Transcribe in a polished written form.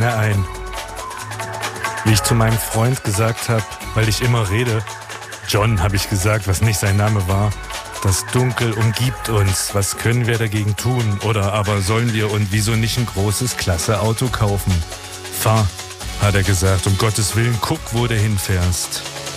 keiner ein. Wie ich zu meinem Freund gesagt habe, weil ich immer rede, John, habe ich gesagt, was nicht sein Name war, das Dunkel umgibt uns, was können wir dagegen tun? Oder aber sollen wir und wieso nicht ein großes, klasse Auto kaufen? Fahr, hat er gesagt, um Gottes Willen, guck, wo du hinfährst.